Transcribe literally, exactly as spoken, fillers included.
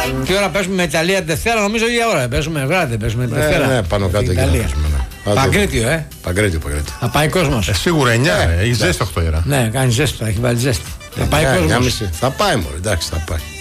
Τι ώρα παίζουμε με Ιταλία Δευτέρα, νομίζω ίδια ώρα. Παίζουμε βράδυ, παίζουμε Δευτέρα. Ναι, ναι, πάνω κάτω εκεί. Παγκρίτιο, ε. Παγκρίτιο, Παγκρίτιο. Θα πάει κόσμος. Ε, σίγουρα εννιά, ε, έχει ζέστη οκτώ ώρα. Ναι, κάνει ζέστη, έχει βάλει ζέστη. Θα πάει κόσμος. Θα πάει μόνο, εντάξει, θα πάει.